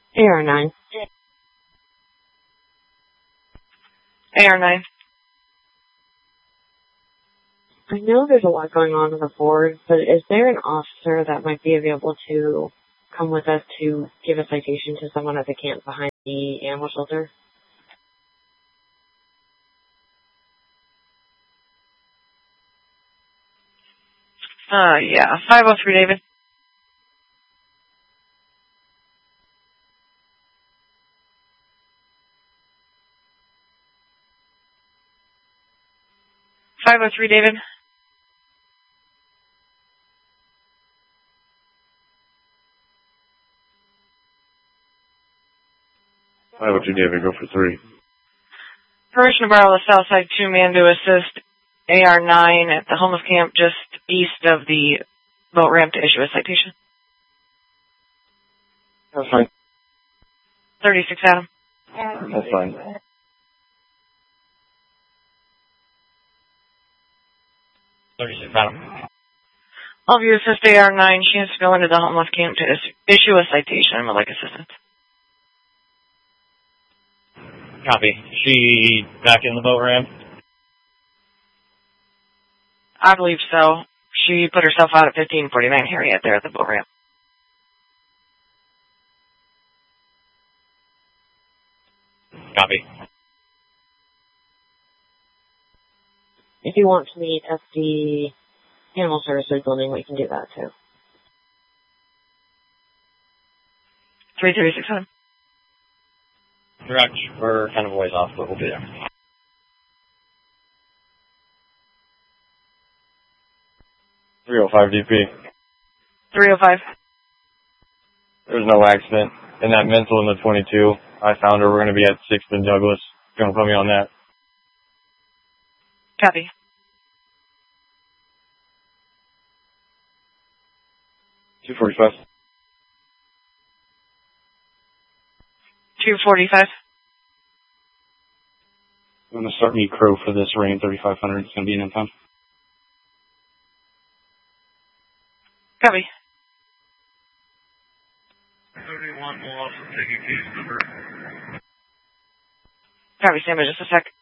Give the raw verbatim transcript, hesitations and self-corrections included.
A R nine. A R nine. I know there's a lot going on in the board, but is there an officer that might be able to come with us to give a citation to someone at the camp behind the animal shelter? Uh, yeah. five oh three, David. five oh three, David. five oh two, David, go for three. Permission to borrow the Southside two man to assist A R nine at the homeless camp just east of the boat ramp to issue a citation. That's fine. thirty-six, Adam. That's fine. thirty-six, Adam. All of you assist A R nine. She has to go into the homeless camp to is- issue a citation and would like assistance. Copy. She back in the boat ramp? I believe so. She put herself out at fifteen forty-nine Harriet there at the boat ramp. Copy. If you want to meet at the Animal Services building, we can do that too. three thirty-six, Adam. Correct. We're kind of a ways off, but we'll be there. three oh five D P. three oh five. There's no accident. In that mental in the twenty-two, I found her. We're going to be at sixth and Douglas. Don't put me on that. Copy. two forty-five. two forty-five. I'm going to start me Crow for this rain, thirty-five hundred. It's going to be an impound. Copy. thirty-one will also take a case number. Copy, stand by just a sec.